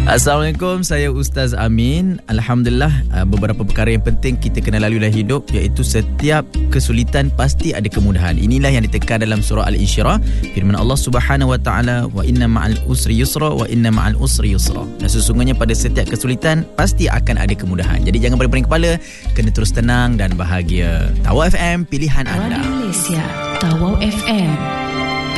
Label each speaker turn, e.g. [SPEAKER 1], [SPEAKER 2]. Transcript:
[SPEAKER 1] Assalamualaikum, saya Ustaz Amin. Alhamdulillah, beberapa perkara yang penting kita kena lalui dalam hidup, iaitu setiap kesulitan pasti ada kemudahan. Inilah yang ditekan dalam surah Al-Insyirah, firman Allah Subhanahu wa taala, wa inna ma'al usri yusra wa inna ma'al usri yusra. Dan sesungguhnya pada setiap kesulitan pasti akan ada kemudahan. Jadi jangan berbaring kepala, kena terus tenang dan bahagia. Tawau FM, pilihan anda.
[SPEAKER 2] Radio Malaysia, Tawau FM.